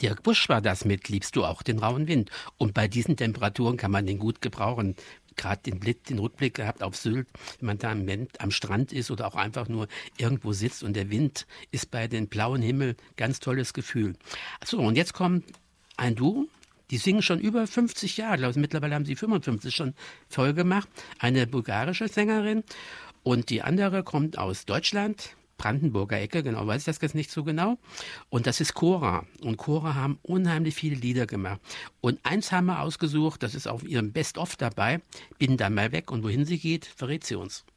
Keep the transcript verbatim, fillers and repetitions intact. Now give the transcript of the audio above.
Dirk Busch war das mit Liebst du auch den rauen Wind. Und bei diesen Temperaturen kann man den gut gebrauchen. Gerade den, Blick, den Rückblick gehabt auf Sylt, wenn man da im Moment am Strand ist oder auch einfach nur irgendwo sitzt und der Wind ist bei den blauen Himmel, ganz tolles Gefühl. So, und jetzt kommt ein Duo, die singen schon über fünfzig Jahre, glaube ich, mittlerweile haben sie fünfundfünfzig schon voll gemacht, eine bulgarische Sängerin und die andere kommt aus Deutschland, Brandenburger Ecke, genau, weiß ich das jetzt nicht so genau. Und das ist Cora. Und Cora haben unheimlich viele Lieder gemacht. Und eins haben wir ausgesucht, das ist auf ihrem Best-of dabei, Bin dann mal weg. Und wohin sie geht, verrät sie uns.